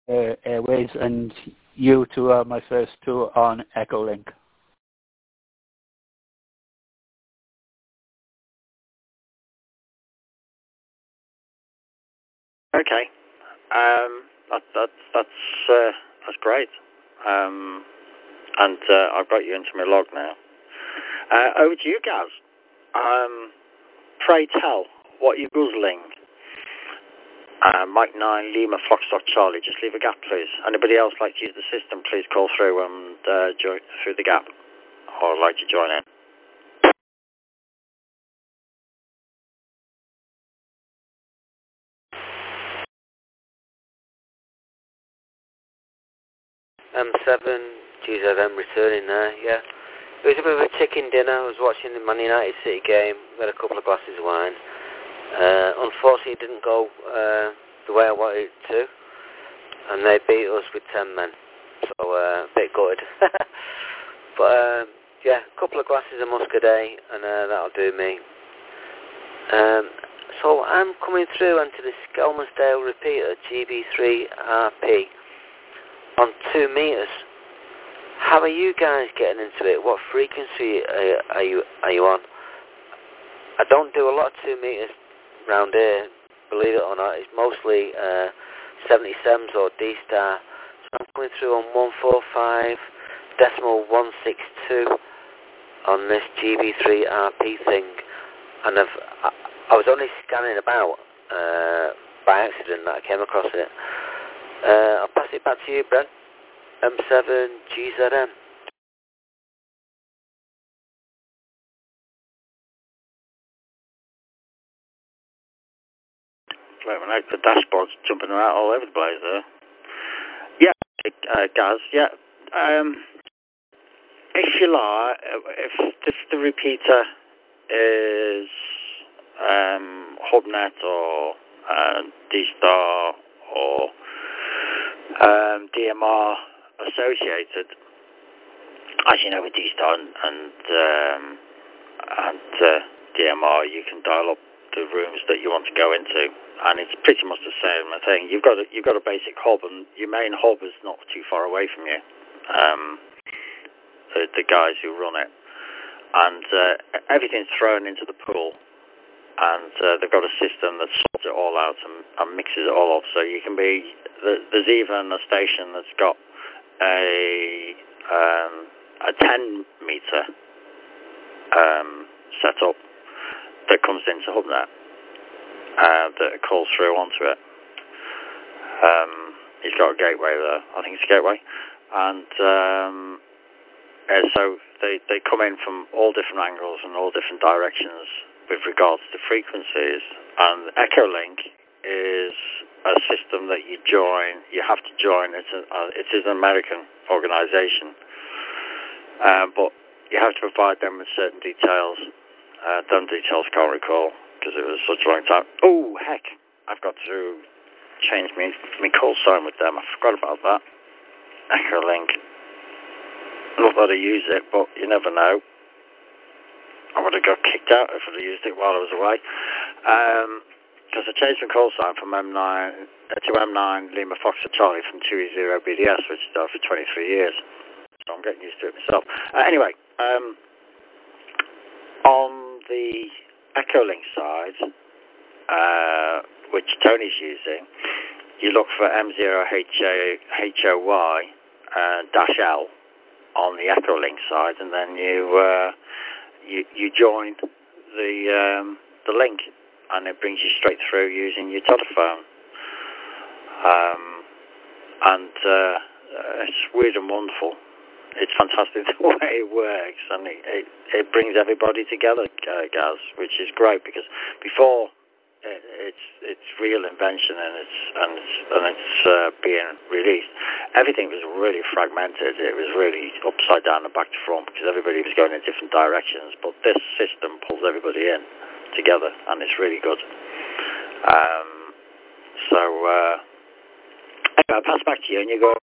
Airways, and you two are my first two on Echolink. Okay, that's great. And I've got you into my log now. Over to you, Gaz. Pray tell what you're guzzling. Mike 9, Lima, Foxtrot, Charlie. Just leave a gap, please. Anybody else like to use the system, please call through and join through the gap, or like to join in. M7, GZM returning there, yeah. It was a bit of a chicken dinner. I was watching the Man United City game, had a couple of glasses of wine. Unfortunately, it didn't go the way I wanted it to, and they beat us with 10 men, so a bit gutted. But yeah, a couple of glasses of Muscadet, and that'll do me. So I'm coming through onto the Skelmersdale repeater, GB3RP, on 2 meters. How are you guys getting into it? What frequency are you on? I don't do a lot of 2 meters round here, believe it or not. It's mostly 77s or D-Star. So I'm coming through on 145.162 on this GB3RP thing, and I was only scanning about by accident that I came across it. I'll pass it back to you, Brent. M7 GZM. The dashboard's jumping around all over the place there. Yeah, Gaz, yeah. If you like, if the repeater is Hubnet or D-Star or DMR associated, as you know, with D-Star and DMR, you can dial up the rooms that you want to go into, and it's pretty much the same thing. You've got a basic hub, and your main hub is not too far away from you. The guys who run it, and everything's thrown into the pool, and they've got a system that sorts it all out and mixes it all up. So you can be there's even a station that's got a 10 meter setup that comes into HubNet that calls through onto it. It's got a gateway there. I think it's a gateway, and so they come in from all different angles and all different directions with regards to frequencies. And Echolink is a system that you join. You have to join. It is an American organization, but you have to provide them with certain details. Them details I can't recall because it was such a long time. Oh heck! I've got to change my call sign with them. I forgot about that. Echolink. Not that I use it, but you never know. I would have got kicked out if I'd have used it while I was away. Because I changed my call sign from M9 to M9 Lima Foxtrot Charlie from 2E0 BDS, which I've done for 23 years. So I'm getting used to it myself. Anyway, on the Echolink side, which Tony's using, you look for M0HOY-L on the Echolink side, and then you join the link, and it brings you straight through using your telephone. And it's weird and wonderful. It's fantastic the way it works, and it brings everybody together, Gaz, which is great, because before it's real invention and it's being released, everything was really fragmented. It was really upside down and back to front because everybody was going in different directions. But this system pulls everybody in together, and it's really good. So anyway, I'll pass back to you, and you go